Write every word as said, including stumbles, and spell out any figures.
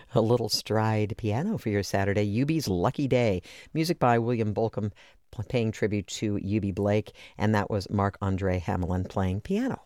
A little stride piano for your Saturday. Yubi's Lucky Day. Music by William Bolcom, paying tribute to Yubi Blake, and that was Mark-Andre Hamelin playing piano.